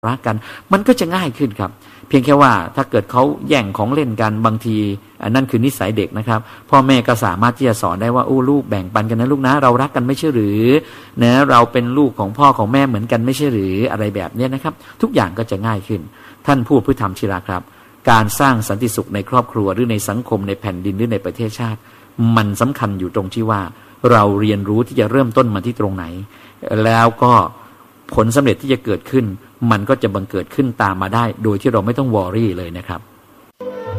รักกันมันก็จะง่ายขึ้นครับเพียงแค่ว่าถ้าเกิดเขาแย่งของเล่นกันบางทีนั่นคือนิสัยเด็กนะครับพ่อแม่ก็สามารถที่จะสอนได้ว่าโอ้ลูกแบ่งปันกันนะลูกนะเรารักกันไม่ใช่หรือนะเราเป็นลูกของพ่อของแม่เหมือนกันไม่ใช่หรืออะไรแบบนี้นะครับทุกอย่างก็จะง่ายขึ้นท่านผู้ผู้ทำชิราครับการสร้างสันติสุขในครอบครัวหรือในสังคมในแผ่นดินหรือในประเทศชาติมันสำคัญอยู่ตรงที่ว่าเราเรียนรู้ที่จะเริ่มต้นมาที่ตรงไหนแล้วก็ผลสำเร็จที่จะเกิดขึ้นมันก็จะบังเกิดขึ้นตามมาได้โดยที่เราไม่ต้องวอรี่เลยนะครับ